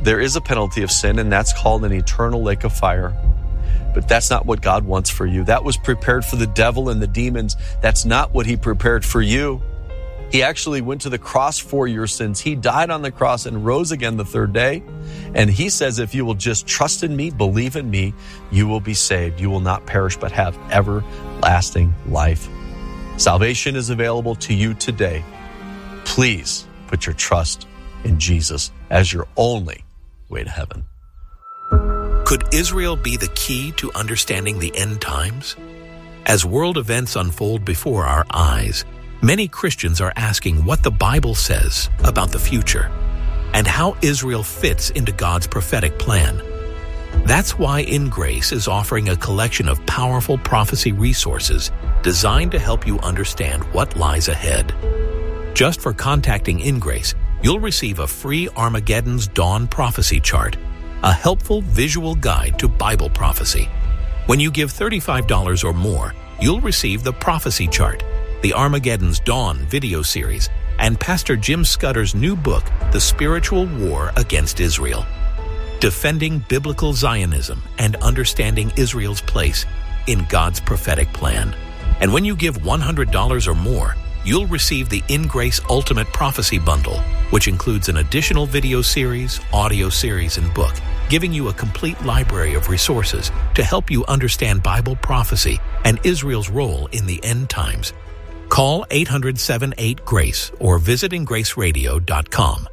There is a penalty of sin, and that's called an eternal lake of fire. But that's not what God wants for you. That was prepared for the devil and the demons. That's not what he prepared for you. He actually went to the cross for your sins. He died on the cross and rose again the third day. And he says, if you will just trust in me, believe in me, you will be saved. You will not perish, but have everlasting life. Salvation is available to you today. Please put your trust in Jesus as your only way to heaven. Could Israel be the key to understanding the end times? As world events unfold before our eyes, many Christians are asking what the Bible says about the future and how Israel fits into God's prophetic plan. That's why In Grace is offering a collection of powerful prophecy resources designed to help you understand what lies ahead. Just for contacting In Grace, you'll receive a free Armageddon's Dawn prophecy chart, a helpful visual guide to Bible prophecy. When you give $35 or more, you'll receive the prophecy chart, the Armageddon's Dawn video series, and Pastor Jim Scudder's new book, The Spiritual War Against Israel. Defending Biblical Zionism and Understanding Israel's Place in God's Prophetic Plan. And when you give $100 or more, you'll receive the In Grace Ultimate Prophecy Bundle, which includes an additional video series, audio series, and book, giving you a complete library of resources to help you understand Bible prophecy and Israel's role in the end times. Call 800-78-GRACE or visit ingraceradio.com.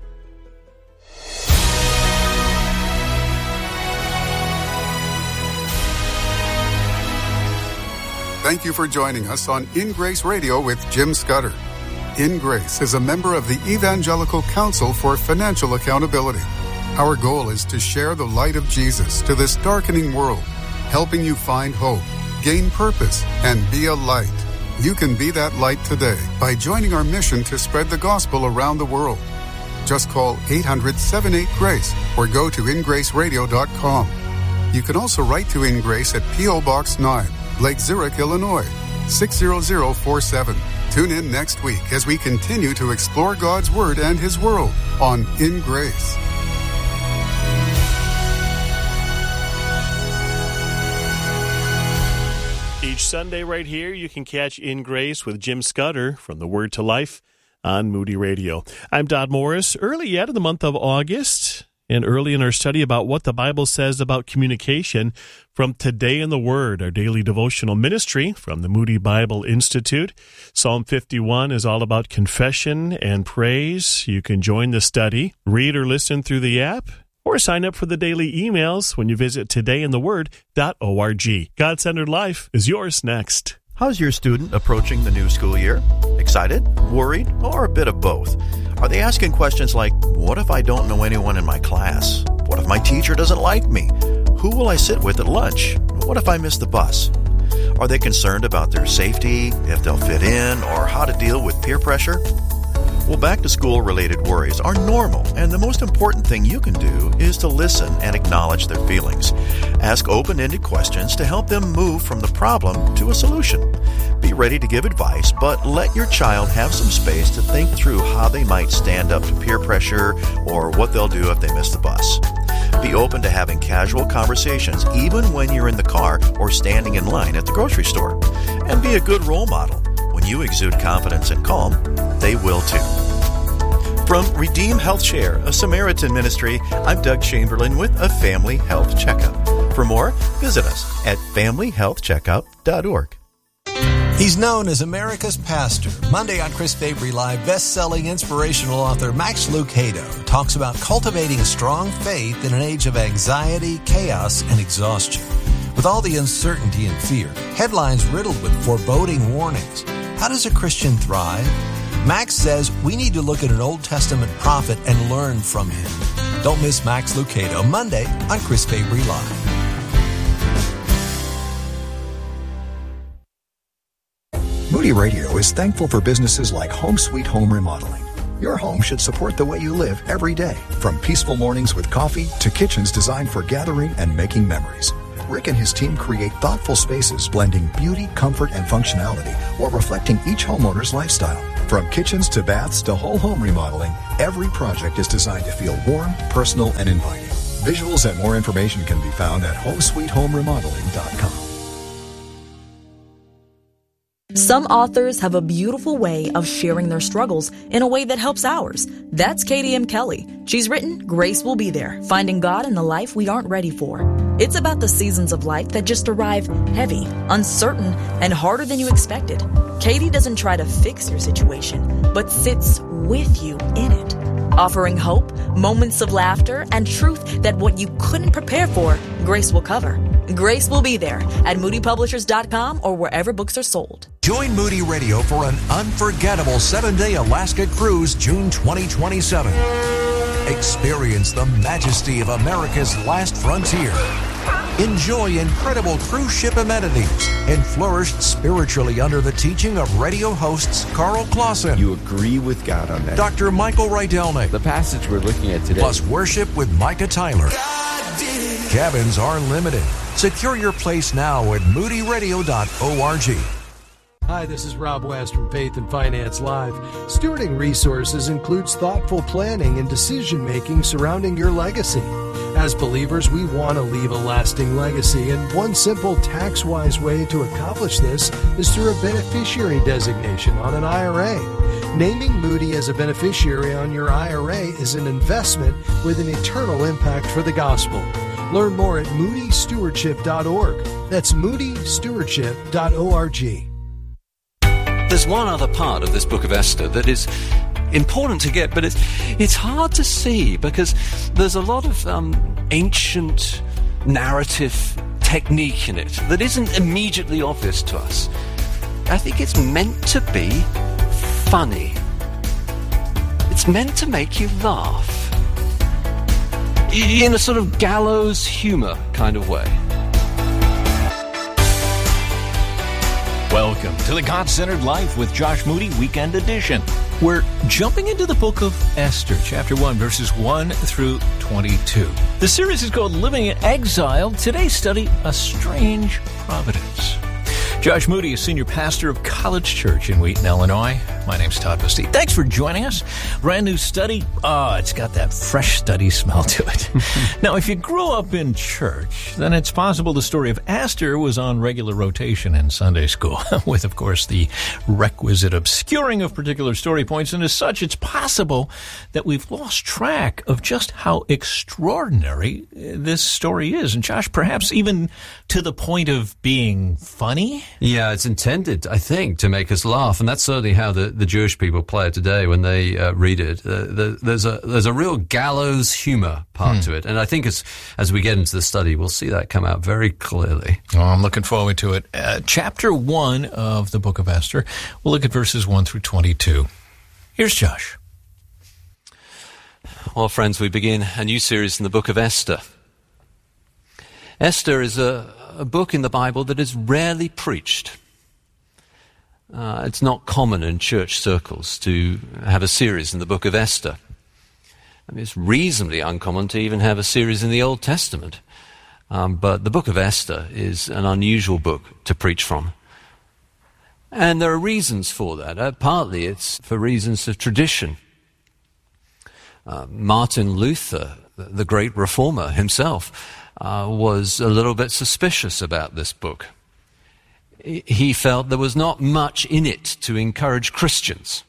Thank you for joining us on In Grace Radio with Jim Scudder. In Grace is a member of the Evangelical Council for Financial Accountability. Our goal is to share the light of Jesus to this darkening world, helping you find hope, gain purpose, and be a light. You can be that light today by joining our mission to spread the gospel around the world. Just call 800-78-GRACE or go to ingraceradio.com. You can also write to In Grace at P.O. Box 9, Lake Zurich, Illinois, 60047. Tune in next week as we continue to explore God's Word and His world on In Grace. Each Sunday right here, you can catch In Grace with Jim Scudder from The Word to Life on Moody Radio. I'm Dodd Morris. Early yet in the month of August, and early in our study about what the Bible says about communication from Today in the Word, our daily devotional ministry from the Moody Bible Institute. Psalm 51 is all about confession and praise. You can join the study, read or listen through the app, or sign up for the daily emails when you visit todayintheword.org. God-centered life is yours next. How's your student approaching the new school year? Excited? Worried? Or a bit of both? Are they asking questions like, what if I don't know anyone in my class? What if my teacher doesn't like me? Who will I sit with at lunch? What if I miss the bus? Are they concerned about their safety, if they'll fit in, or how to deal with peer pressure? Well, back-to-school related worries are normal, and the most important thing you can do is to listen and acknowledge their feelings. Ask open-ended questions to help them move from the problem to a solution. Be ready to give advice, but let your child have some space to think through how they might stand up to peer pressure or what they'll do if they miss the bus. Be open to having casual conversations even when you're in the car or standing in line at the grocery store. And be a good role model. When you exude confidence and calm, they will too. From Redeem Health Share, a Samaritan ministry, I'm Doug Chamberlain with a Family Health Checkup. For more, visit us at familyhealthcheckup.org. He's known as America's Pastor. Monday on Chris Fabry Live, best-selling inspirational author Max Lucado talks about cultivating a strong faith in an age of anxiety, chaos, and exhaustion. With all the uncertainty and fear, headlines riddled with foreboding warnings, how does a Christian thrive? Max says we need to look at an Old Testament prophet and learn from him. Don't miss Max Lucado, Monday on Chris Fabry Live. Moody Radio is thankful for businesses like Home Sweet Home Remodeling. Your home should support the way you live every day, from peaceful mornings with coffee to kitchens designed for gathering and making memories. Rick and his team create thoughtful spaces blending beauty, comfort, and functionality while reflecting each homeowner's lifestyle. From kitchens to baths to whole home remodeling, every project is designed to feel warm, personal, and inviting. Visuals and more information can be found at HomeSweetHomeRemodeling.com. Some authors have a beautiful way of sharing their struggles in a way that helps ours. That's Katie M. Kelly. She's written Grace Will Be There, Finding God in the Life We Aren't Ready For. It's about the seasons of life that just arrive heavy, uncertain, and harder than you expected. Katie doesn't try to fix your situation, but sits with you in it, offering hope, moments of laughter, and truth that what you couldn't prepare for, Grace will cover. Grace Will Be There at moodypublishers.com or wherever books are sold. Join Moody Radio for an unforgettable 7-day Alaska cruise June 2027. Experience the majesty of America's last frontier. Enjoy incredible cruise ship amenities and flourish spiritually under the teaching of radio hosts Carl Clausen. You agree with God on that. Dr. Michael Rydelnik. The passage we're looking at today. Plus worship with Micah Tyler. Cabins are limited. Secure your place now at moodyradio.org. Hi, this is Rob West from Faith and Finance Live. Stewarding resources includes thoughtful planning and decision-making surrounding your legacy. As believers, we want to leave a lasting legacy, and one simple tax-wise way to accomplish this is through a beneficiary designation on an IRA. Naming Moody as a beneficiary on your IRA is an investment with an eternal impact for the gospel. Learn more at moodystewardship.org. That's moodystewardship.org. There's one other part of this book of Esther that is important to get, but it's hard to see because there's a lot of ancient narrative technique in it that isn't immediately obvious to us. I think it's meant to be funny. It's meant to make you laugh in a sort of gallows humor kind of way. Welcome to the God-Centered Life with Josh Moody Weekend Edition. We're jumping into the book of Esther, chapter 1, verses 1 through 22. The series is called Living in Exile. Today's study, A Strange Providence. Josh Moody is senior pastor of College Church in Wheaton, Illinois. My name's Todd Bastide. Thanks for joining us. Brand new study. It's got that fresh study smell to it. Now, if you grew up in church, then it's possible the story of Esther was on regular rotation in Sunday school, with, of course, the requisite obscuring of particular story points. And as such, it's possible that we've lost track of just how extraordinary this story is. And Josh, perhaps even to the point of being funny? Yeah, it's intended, I think, to make us laugh, and that's certainly how the Jewish people play it today when they read it. There's a real gallows humor part to it, and I think as we get into the study, we'll see that come out very clearly. Oh, I'm looking forward to it. Chapter 1 of the book of Esther. We'll look at verses 1 through 22. Here's Josh. Well, friends, we begin a new series in the book of Esther. Esther is a book in the Bible that is rarely preached. It's not common in church circles to have a series in the book of Esther. I mean, it's reasonably uncommon to even have a series in the Old Testament. But the book of Esther is an unusual book to preach from. And there are reasons for that. Partly it's for reasons of tradition. Martin Luther, the great reformer himself, was a little bit suspicious about this book. He felt there was not much in it to encourage Christians.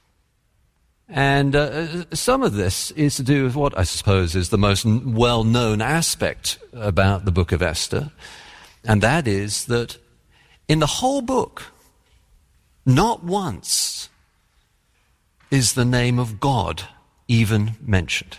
And some of this is to do with what I suppose is the most well-known aspect about the book of Esther, and that is that in the whole book, not once is the name of God even mentioned.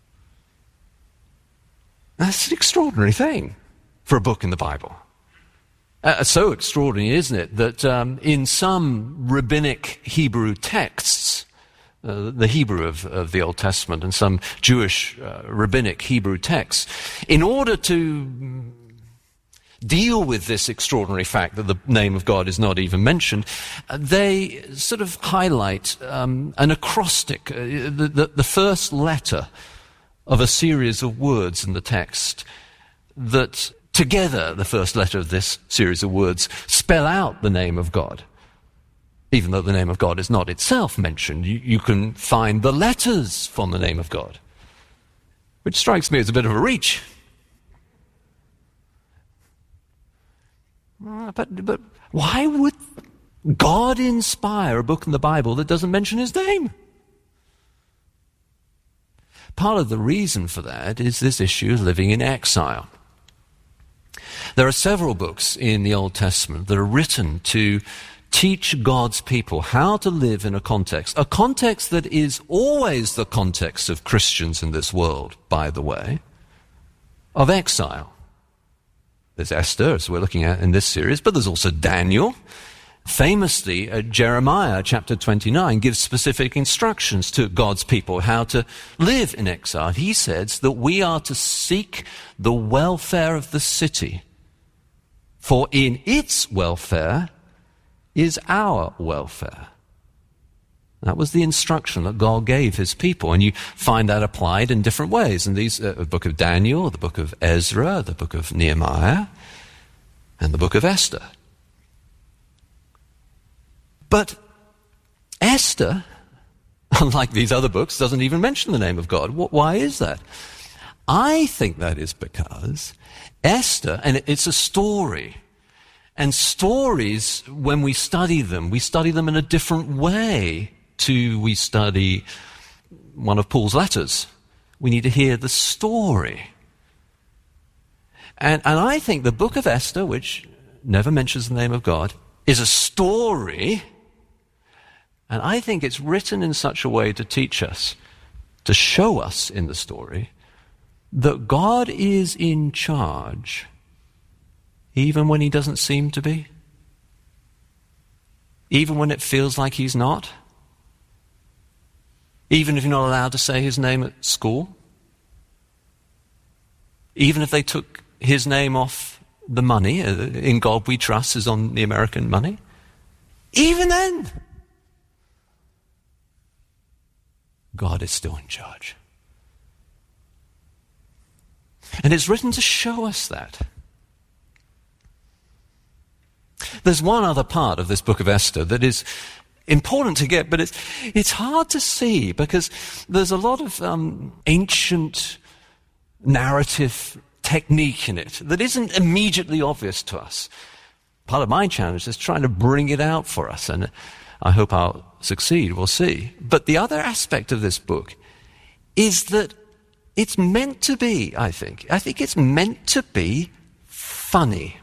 That's an extraordinary thing for a book in the Bible. So extraordinary, isn't it, that in some rabbinic Hebrew texts, the Hebrew of the Old Testament and some Jewish rabbinic Hebrew texts, in order to deal with this extraordinary fact that the name of God is not even mentioned, they sort of highlight an acrostic, the first letter of a series of words in the text that together, the first letter of this series of words, spell out the name of God. Even though the name of God is not itself mentioned, you can find the letters from the name of God, which strikes me as a bit of a reach. But why would God inspire a book in the Bible that doesn't mention his name? Part of the reason for that is this issue of living in exile. There are several books in the Old Testament that are written to teach God's people how to live in a context that is always the context of Christians in this world, by the way, of exile. There's Esther, as we're looking at in this series, but there's also Daniel. Famously, Jeremiah chapter 29 gives specific instructions to God's people how to live in exile. He says that we are to seek the welfare of the city, for in its welfare is our welfare. That was the instruction that God gave his people, and you find that applied in different ways in these the book of Daniel, the book of Ezra, the book of Nehemiah, and the book of Esther. But Esther, unlike these other books, doesn't even mention the name of God. Why is that? I think that is because Esther, and it's a story, and stories, when we study them in a different way to we study one of Paul's letters. We need to hear the story. And I think the book of Esther, which never mentions the name of God, is a story, and I think it's written in such a way to teach us, to show us in the story, that God is in charge, even when he doesn't seem to be, even when it feels like he's not, even if you're not allowed to say his name at school, even if they took his name off the money, In God We Trust is on the American money, even then, God is still in charge. And it's written to show us that. There's one other part of this book of Esther that is important to get, but it's hard to see because there's a lot of ancient narrative technique in it that isn't immediately obvious to us. Part of my challenge is trying to bring it out for us, and I hope I'll succeed. We'll see. But the other aspect of this book is that it's meant to be, I think it's meant to be funny.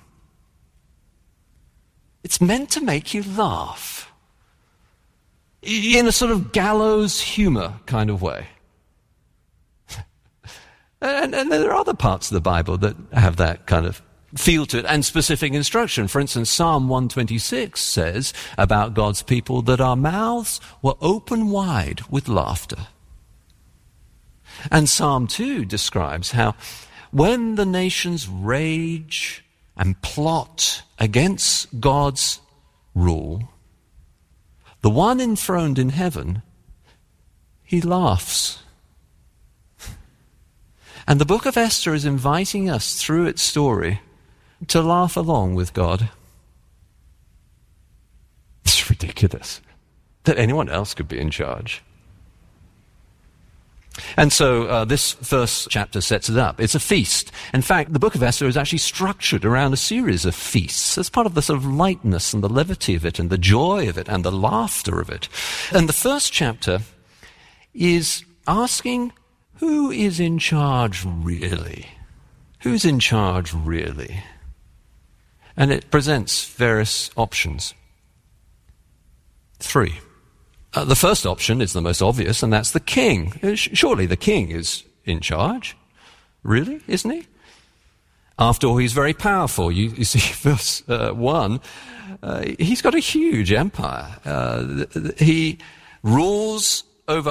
It's meant to make you laugh in a sort of gallows humor kind of way. And there are other parts of the Bible that have that kind of feel to it and specific instruction. For instance, Psalm 126 says about God's people that our mouths were open wide with laughter. And Psalm 2 describes how when the nations rage and plot against God's rule, the one enthroned in heaven, he laughs. And the book of Esther is inviting us through its story to laugh along with God. It's ridiculous that anyone else could be in charge. And so this first chapter sets it up. It's a feast. In fact, the book of Esther is actually structured around a series of feasts. As part of the sort of lightness and the levity of it and the joy of it and the laughter of it. And the first chapter is asking, who is in charge really? Who's in charge really? And it presents various options. 3. The first option is the most obvious, and that's the king. Surely the king is in charge. Really, isn't he? After all, he's very powerful. You see, verse 1, he's got a huge empire. He rules over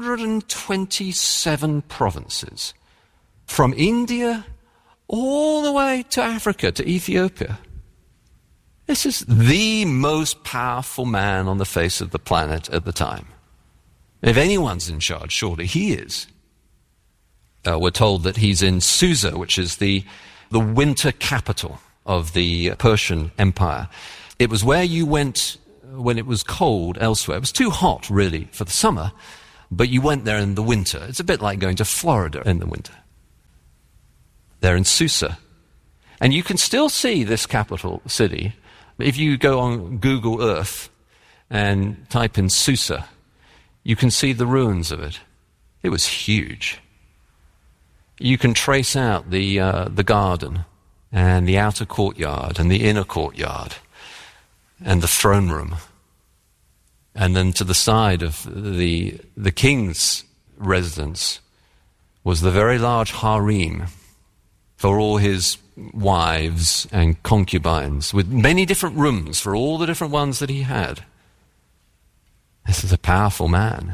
127 provinces, from India all the way to Africa, to Ethiopia. This is the most powerful man on the face of the planet at the time. If anyone's in charge, surely he is. We're told that he's in Susa, which is the the winter capital of the Persian Empire. It was where you went when it was cold elsewhere. It was too hot, really, for the summer, but you went there in the winter. It's a bit like going to Florida in the winter. They're in Susa. And you can still see this capital city. If you go on Google Earth and type in Susa, you can see the ruins of it. It was huge. You can trace out the garden and the outer courtyard and the inner courtyard and the throne room. And then to the side of the king's residence was the very large harem for all his wives and concubines, with many different rooms for all the different ones that he had. This is a powerful man.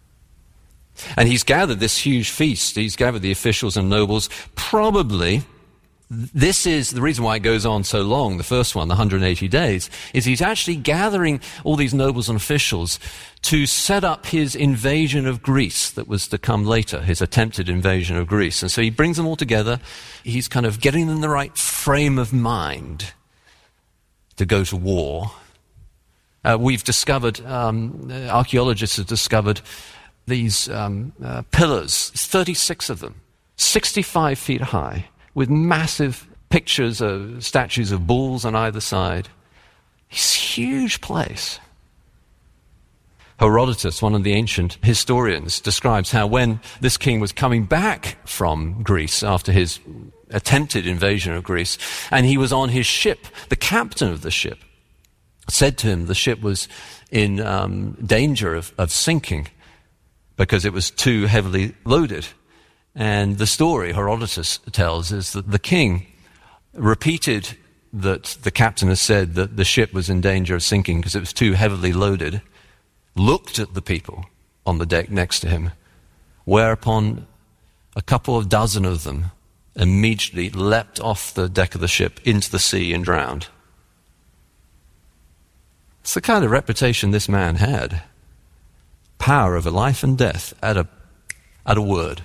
And he's gathered this huge feast. He's gathered the officials and nobles. Probably, this is the reason why it goes on so long, the first one, the 180 days, is he's actually gathering all these nobles and officials to set up his invasion of Greece that was to come later, his attempted invasion of Greece. And so he brings them all together. He's kind of getting them in the right frame of mind to go to war. We've discovered, archaeologists have discovered these pillars, 36 of them, 65 feet high, with massive pictures of statues of bulls on either side. This huge place. Herodotus, one of the ancient historians, describes how when this king was coming back from Greece after his attempted invasion of Greece, and he was on his ship, the captain of the ship said to him the ship was in danger of sinking because it was too heavily loaded. And the story Herodotus tells is that the king repeated that the captain has said that the ship was in danger of sinking because it was too heavily loaded, looked at the people on the deck next to him, whereupon a couple of dozen of them immediately leapt off the deck of the ship into the sea and drowned. It's the kind of reputation this man had. Power over life and death at a word.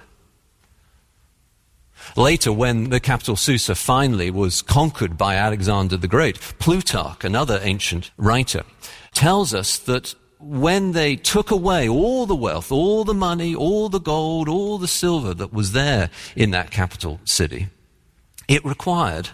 Later, when the capital Susa finally was conquered by Alexander the Great, Plutarch, another ancient writer, tells us that when they took away all the wealth, all the money, all the gold, all the silver that was there in that capital city, it required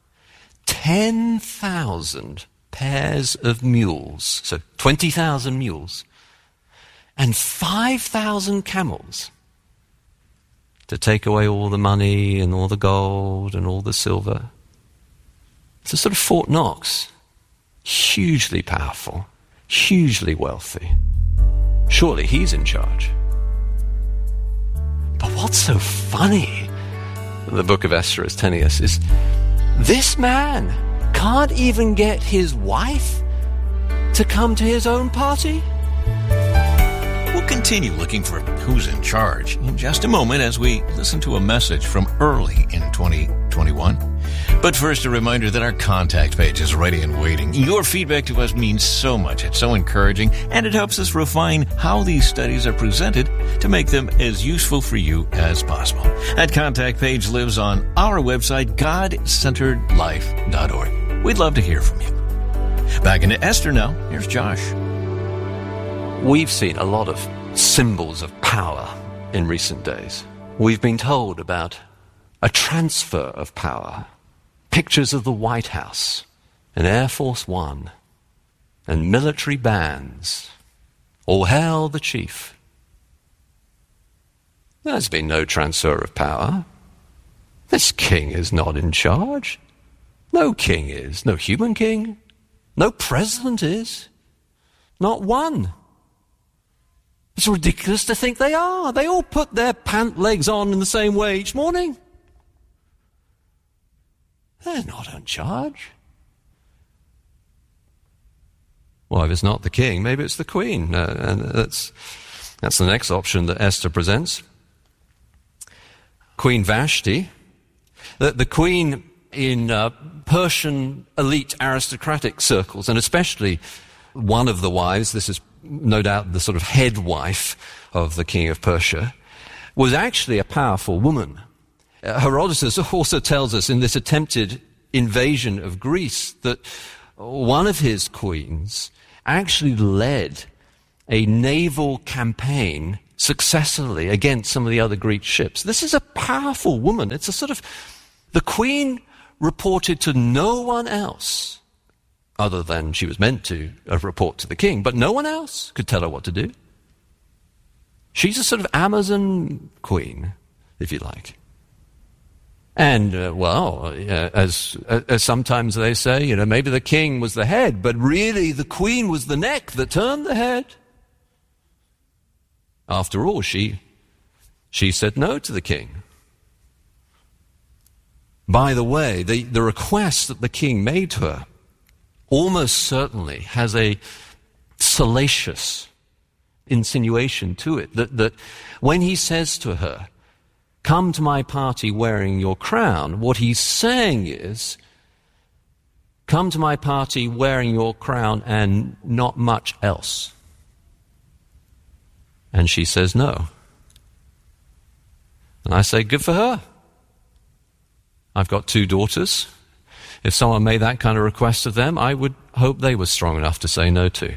10,000 pairs of mules, so 20,000 mules, and 5,000 camels to take away all the money and all the gold and all the silver. It's a sort of Fort Knox, hugely powerful, hugely wealthy. Surely he's in charge. But what's so funny, the book of Esther is telling us, is this man can't even get his wife to come to his own party? We'll continue looking for who's in charge in just a moment as we listen to a message from early in 2021. But first, a reminder that our contact page is ready and waiting. Your feedback to us means so much. It's so encouraging, and it helps us refine how these studies are presented to make them as useful for you as possible. That contact page lives on our website, godcenteredlife.org. We'd love to hear from you. Back into Esther now. Here's Josh. We've seen a lot of symbols of power in recent days. We've been told about a transfer of power. Pictures of the White House and Air Force One and military bands. All hail the chief. There's been no transfer of power. This king is not in charge. No king is. No human king. No president is. Not one. It's ridiculous to think they are. They all put their pant legs on in the same way each morning. They're not in charge. Well, if it's not the king, maybe it's the queen. And that's the next option that Esther presents. Queen Vashti. The queen in Persian elite aristocratic circles, and especially one of the wives, this is no doubt the sort of head wife of the king of Persia, was actually a powerful woman. Herodotus also tells us in this attempted invasion of Greece that one of his queens actually led a naval campaign successfully against some of the other Greek ships. This is a powerful woman. It's a sort of, the queen reported to no one else other than she was meant to report to the king, but no one else could tell her what to do. She's a sort of Amazon queen, if you like. And, as sometimes they say, maybe the king was the head, but really the queen was the neck that turned the head. After all, she said no to the king. By the way, the request that the king made to her almost certainly has a salacious insinuation to it, that when he says to her, "Come to my party wearing your crown," what he's saying is, "Come to my party wearing your crown and not much else." And she says no. And I say, good for her. I've got 2 daughters. If someone made that kind of request of them, I would hope they were strong enough to say no to.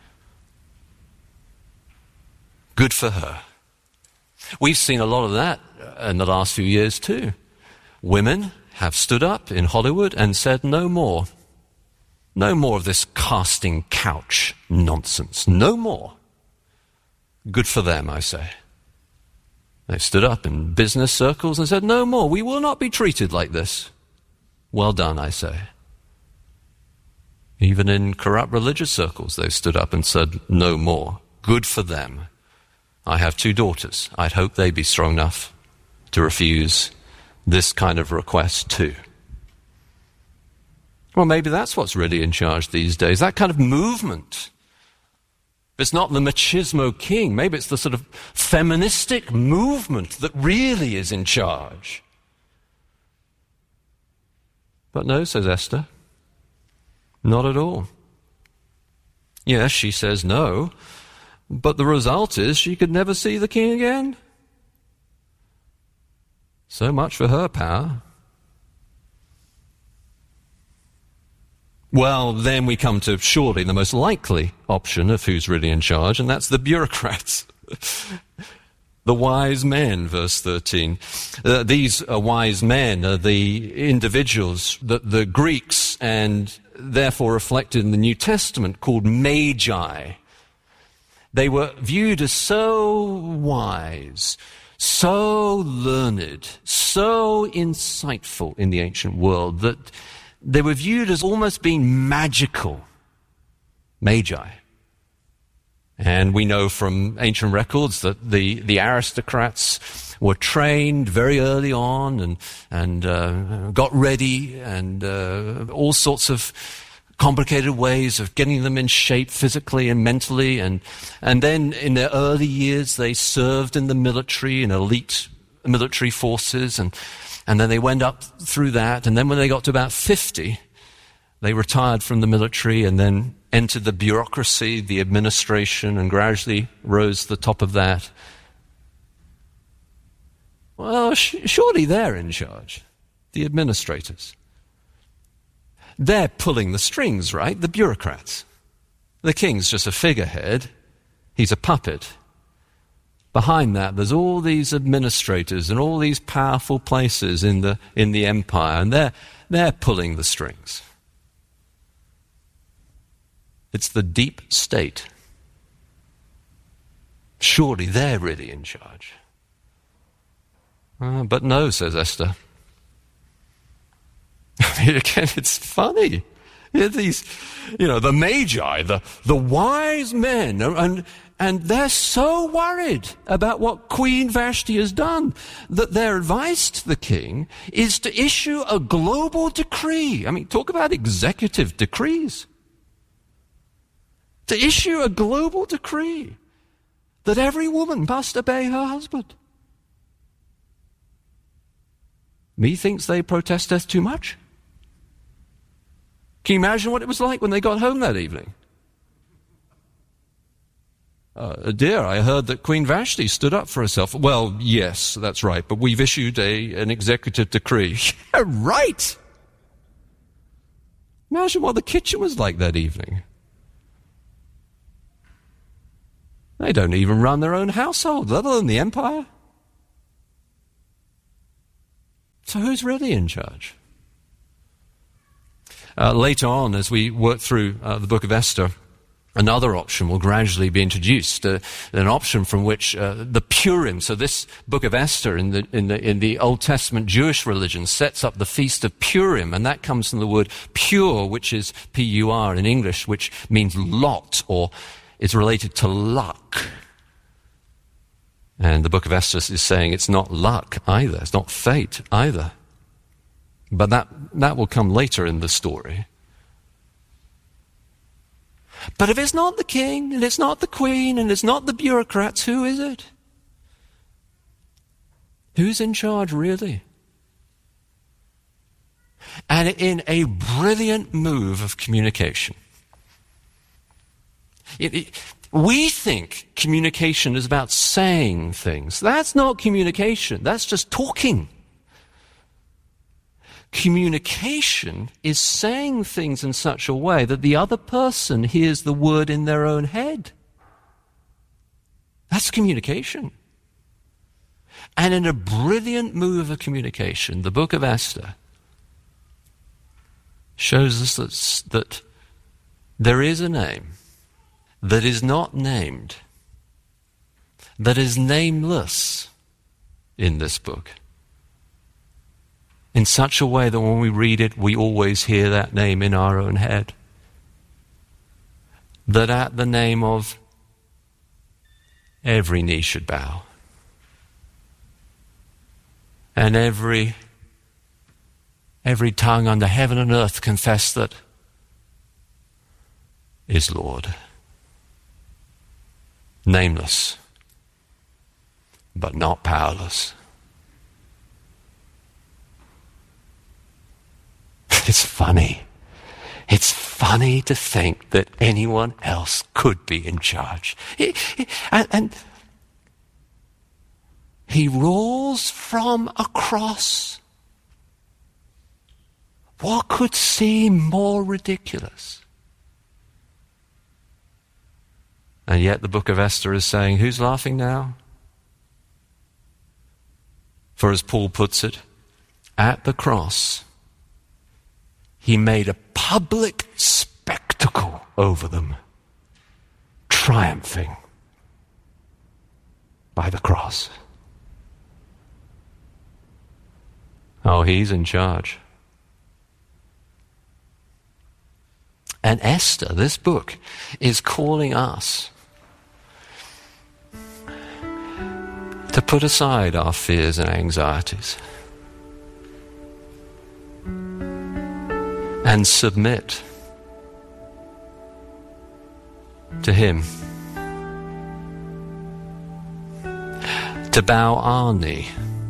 Good for her. We've seen a lot of that in the last few years too. Women have stood up in Hollywood and said no more. No more of this casting couch nonsense. No more. Good for them, I say. They've stood up in business circles and said, no more. We will not be treated like this. Well done, I say. Even in corrupt religious circles, they've stood up and said, no more. Good for them. I have 2 daughters. I'd hope they'd be strong enough to refuse this kind of request too. Well, maybe that's what's really in charge these days, that kind of movement. It's not the machismo king. Maybe it's the sort of feministic movement that really is in charge. But no, says Esther. Not at all. Yes, she says no, but the result is she could never see the king again. So much for her power. Well, then we come to surely the most likely option of who's really in charge, and that's the bureaucrats. The wise men, verse 13. These wise men are the individuals that the Greeks, and therefore reflected in the New Testament, called magi. They were viewed as so wise, so learned, so insightful in the ancient world that they were viewed as almost being magical. Magi. And we know from ancient records that the aristocrats were trained very early on and got ready and all sorts of complicated ways of getting them in shape physically and mentally. And then in their early years they served in the military, in elite military forces, and then they went up through that. And then when they got to about 50, they retired from the military and then entered the bureaucracy, the administration, and gradually rose to the top of that. Well, surely they're in charge, the administrators. They're pulling the strings, right? The bureaucrats. The king's just a figurehead. He's a puppet. Behind that, there's all these administrators and all these powerful places in the empire, and they're pulling the strings. It's the deep state. Surely they're really in charge. But no, says Esther. I mean, again, it's funny. These, the magi, the wise men, and they're so worried about what Queen Vashti has done that their advice to the king is to issue a global decree. I mean, talk about executive decrees. To issue a global decree that every woman must obey her husband. Methinks they protesteth too much. Can you imagine what it was like when they got home that evening? Dear, I heard that Queen Vashti stood up for herself. Well, yes, that's right, but we've issued an executive decree. Yeah, right! Imagine what the kitchen was like that evening. They don't even run their own household, let alone the empire. So who's really in charge? Later on, as we work through the book of Esther, another option will gradually be introduced, an option from which the Purim. So this book of Esther in the Old Testament Jewish religion sets up the feast of Purim, and that comes from the word pure, which is P-U-R in English, which means lot, or is related to luck. And the book of Esther is saying it's not luck either, it's not fate either. But that will come later in the story. But if it's not the king, and it's not the queen, and it's not the bureaucrats, who is it? Who's in charge, really? And in a brilliant move of communication, we think communication is about saying things. That's not communication. That's just talking. Communication is saying things in such a way that the other person hears the word in their own head. That's communication. And in a brilliant move of communication, the book of Esther shows us that there is a name that is not named, that is nameless in this book, in such a way that when we read it, we always hear that name in our own head. That at the name of every knee should bow, and every tongue under heaven and earth confess that is Lord. Nameless, but not powerless. It's funny. It's funny to think that anyone else could be in charge. And he rules from a cross. What could seem more ridiculous? And yet the book of Esther is saying, who's laughing now? For as Paul puts it, at the cross, he made a public spectacle over them, triumphing by the cross. Oh, he's in charge. And Esther, this book, is calling us to put aside our fears and anxieties and submit to him, to bow our knee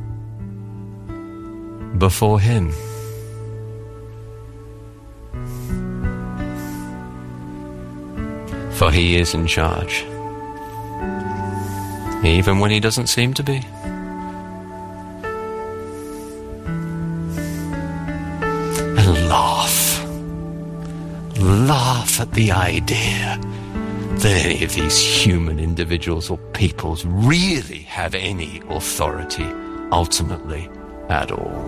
before him. For he is in charge, even when he doesn't seem to be. And laugh at the idea that any of these human individuals or peoples really have any authority ultimately at all.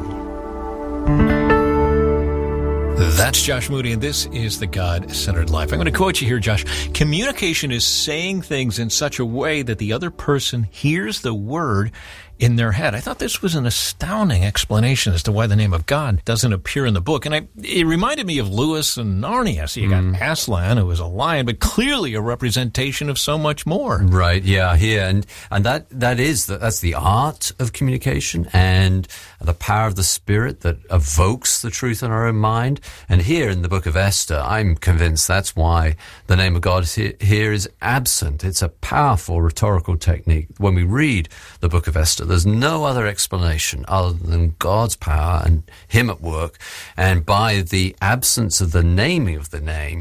That's Josh Moody, and this is The God-Centered Life. I'm going to quote you here, Josh. Communication is saying things in such a way that the other person hears the word in their head. I thought this was an astounding explanation as to why the name of God doesn't appear in the book. And it reminded me of Lewis and Narnia. So you got Aslan, who was a lion, but clearly a representation of so much more. Right, yeah, here. And that's the art of communication and the power of the Spirit that evokes the truth in our own mind. And here in the book of Esther, I'm convinced that's why the name of God here is absent. It's a powerful rhetorical technique. When we read the book of Esther, there's no other explanation other than God's power and him at work. And by the absence of the naming of the name,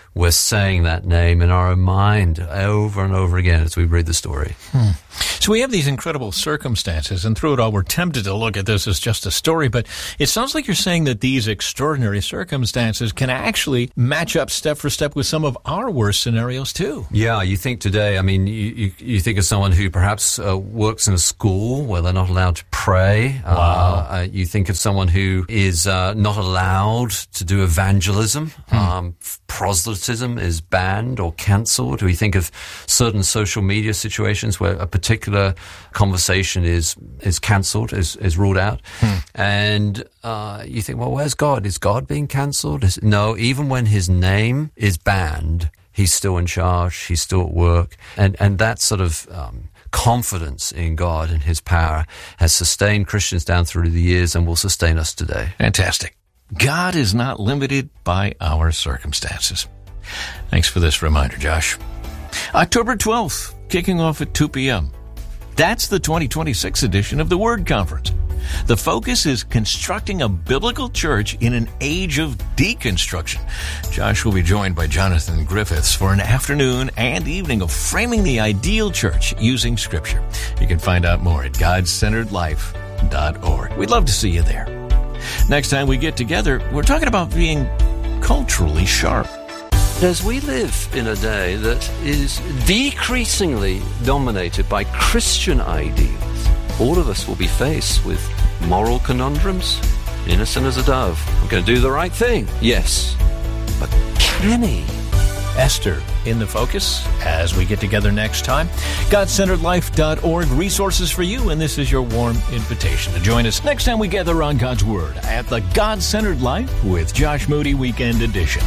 we're saying that name in our own mind over and over again as we read the story. So we have these incredible circumstances, and through it all, we're tempted to look at this as just a story, but it sounds like you're saying that these extraordinary circumstances can actually match up step for step with some of our worst scenarios, too. Yeah, you think today, I mean, you think of someone who perhaps works in a school where they're not allowed to pray. Wow. You think of someone who is not allowed to do evangelism. Proselytism is banned or cancelled. We think of certain social media situations where a particular conversation is cancelled, is ruled out. And you think, well, where's God? Is God being cancelled? No, even when his name is banned, he's still in charge, he's still at work. And that sort of confidence in God and his power has sustained Christians down through the years and will sustain us today. Fantastic. God is not limited by our circumstances. Thanks for this reminder, Josh. October 12th, kicking off at 2 p.m. That's the 2026 edition of the Word Conference. The focus is constructing a biblical church in an age of deconstruction. Josh will be joined by Jonathan Griffiths for an afternoon and evening of framing the ideal church using Scripture. You can find out more at GodCenteredLife.org. We'd love to see you there. Next time we get together, we're talking about being culturally sharp. As we live in a day that is decreasingly dominated by Christian ideals, all of us will be faced with moral conundrums. Innocent as a dove. I'm going to do the right thing. Yes. But can he? Esther in the focus as we get together next time. GodCenteredLife.org, resources for you, and this is your warm invitation to join us next time we gather on God's Word at the God-Centered Life with Josh Moody Weekend Edition.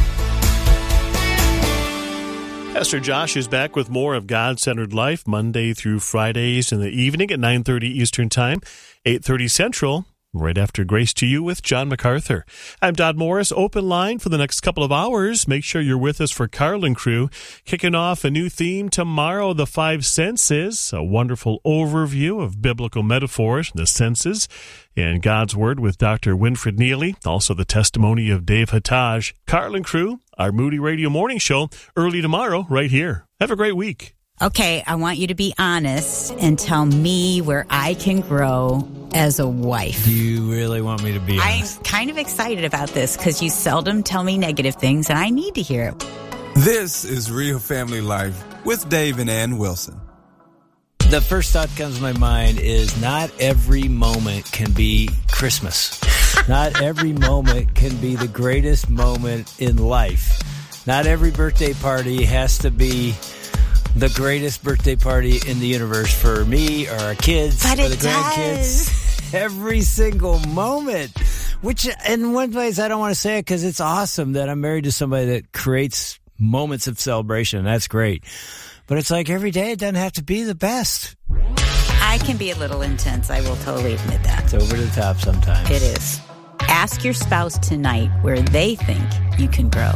Pastor Josh is back with more of God-Centered Life Monday through Fridays in the evening at 9:30 Eastern Time, 8:30 Central, right after Grace to You with John MacArthur. I'm Dodd Morris. Open line for the next couple of hours. Make sure you're with us for Carl and Crew. Kicking off a new theme tomorrow, the 5 senses, a wonderful overview of biblical metaphors, the senses, and God's Word with Dr. Winfred Neely. Also the testimony of Dave Hattaj. Carl and Crew, our Moody Radio Morning Show, early tomorrow right here. Have a great week. Okay, I want you to be honest and tell me where I can grow as a wife. Do you really want me to be honest? I'm kind of excited about this because you seldom tell me negative things, and I need to hear it. This is Real Family Life with Dave and Ann Wilson. The first thought that comes to my mind is not every moment can be Christmas. Not every moment can be the greatest moment in life. Not every birthday party has to be the greatest birthday party in the universe for me or our kids or the grandkids. Every single moment. Which, in one place, I don't want to say it because it's awesome that I'm married to somebody that creates moments of celebration. That's great. But it's like every day it doesn't have to be the best. I can be a little intense. I will totally admit that. It's over the top sometimes. It is. Ask your spouse tonight where they think you can grow.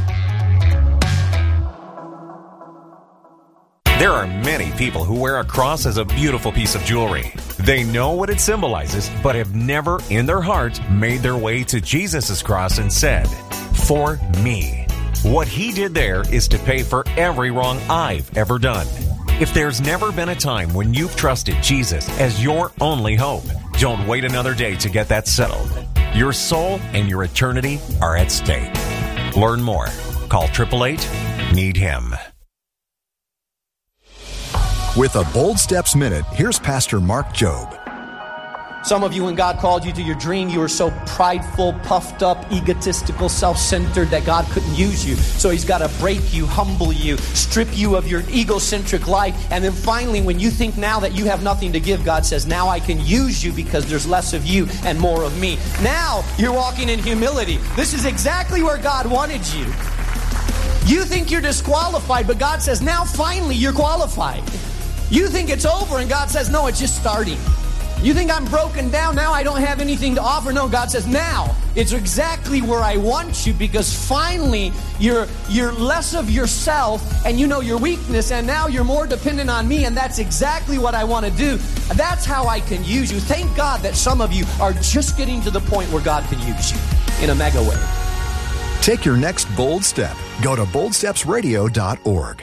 There are many people who wear a cross as a beautiful piece of jewelry. They know what it symbolizes, but have never in their heart made their way to Jesus' cross and said, "For me." What he did there is to pay for every wrong I've ever done. If there's never been a time when you've trusted Jesus as your only hope, don't wait another day to get that settled. Your soul and your eternity are at stake. Learn more. Call 888-NEED-HIM. With a Bold Steps Minute, here's Pastor Mark Jobe. Some of you, when God called you to your dream, you were so prideful, puffed up, egotistical, self-centered that God couldn't use you. So he's got to break you, humble you, strip you of your egocentric life. And then finally, when you think now that you have nothing to give, God says, now I can use you because there's less of you and more of me. Now you're walking in humility. This is exactly where God wanted you. You think you're disqualified, but God says, now finally you're qualified. You think it's over, and God says, no, it's just starting. You think I'm broken down, now I don't have anything to offer. No, God says, now it's exactly where I want you, because finally you're less of yourself and you know your weakness, and now you're more dependent on me, and that's exactly what I want to do. That's how I can use you. Thank God that some of you are just getting to the point where God can use you in a mega way. Take your next bold step. Go to boldstepsradio.org.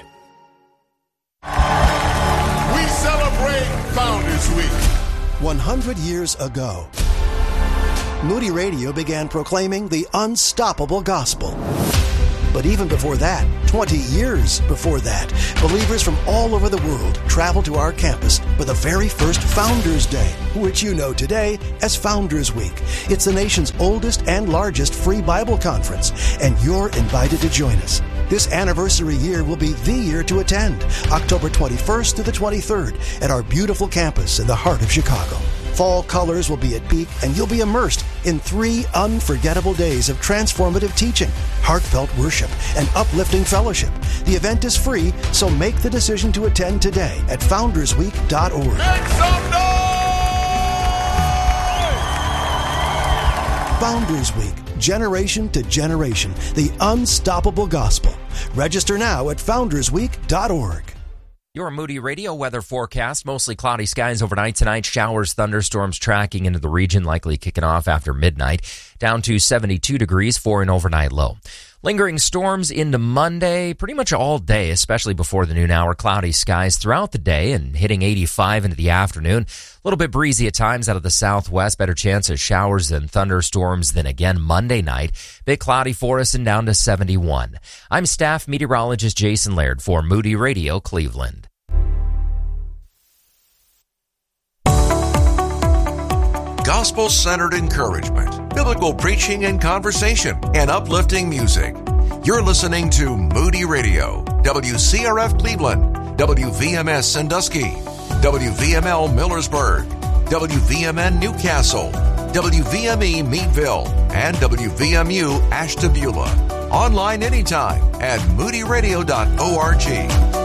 We celebrate Founders Week. 100 years ago, Moody Radio began proclaiming the unstoppable gospel. But even before that, 20 years before that, believers from all over the world traveled to our campus for the very first Founders Day, which you know today as Founders Week. It's the nation's oldest and largest free Bible conference, and you're invited to join us. This anniversary year will be the year to attend, October 21st to the 23rd at our beautiful campus in the heart of Chicago. Fall colors will be at peak, and you'll be immersed in 3 unforgettable days of transformative teaching, heartfelt worship, and uplifting fellowship. The event is free, so make the decision to attend today at foundersweek.org. Make some noise! Founders Week, generation to generation, the unstoppable gospel. Register now at foundersweek.org. Your Moody Radio weather forecast. Mostly cloudy skies overnight tonight. Showers, thunderstorms tracking into the region, likely kicking off after midnight. Down to 72 degrees for an overnight low. Lingering storms into Monday, pretty much all day, especially before the noon hour. Cloudy skies throughout the day and hitting 85 into the afternoon. A little bit breezy at times out of the southwest. Better chance of showers and thunderstorms than again Monday night. Bit cloudy for us and down to 71. I'm staff meteorologist Jason Laird for Moody Radio Cleveland. Gospel-centered encouragement, biblical preaching and conversation, and uplifting music. You're listening to Moody Radio, WCRF Cleveland, WVMS Sandusky, WVML Millersburg, WVMN Newcastle, WVME Meadville, and WVMU Ashtabula. Online anytime at moodyradio.org.